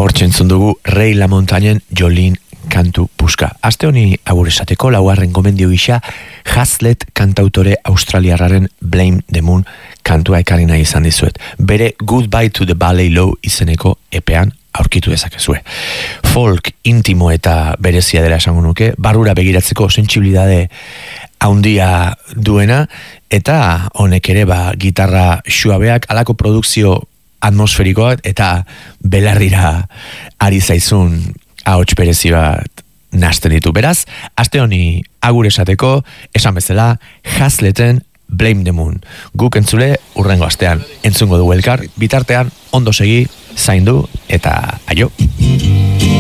Hortxe entzun dugu Rei La Montañen Jolene kantu puska. Aste honi agur esateko laugarren gomendio gisa Hazlet kantautore australiarraren Blame the Moon kantua ekarri nahi izan dizuet. Bere Goodbye to the Valley Low izeneko epean aurkitu dezakezue. Folk intimo eta berezia dela esango nuke, barrura begiratzeko sentsibilidade haundia duena, eta honek ere gitarra suabeak, alako produkzio atmosferikoa eta belarrira ari zaizun ahots berezi bat nahasten ditu. Beraz, aste honi agur esateko, esan bezala, Hazleten Blame the Moon. Guk entzule urrengo astean entzungo dugu elkar, bitartean ondo segi, zaindu eta aio.